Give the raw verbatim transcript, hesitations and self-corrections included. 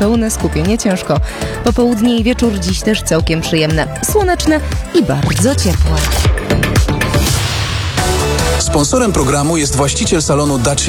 pełne skupienie ciężko. Popołudnie i wieczór dziś też całkiem przyjemne, słoneczne i bardzo ciepłe. Sponsorem programu jest właściciel salonu Dacia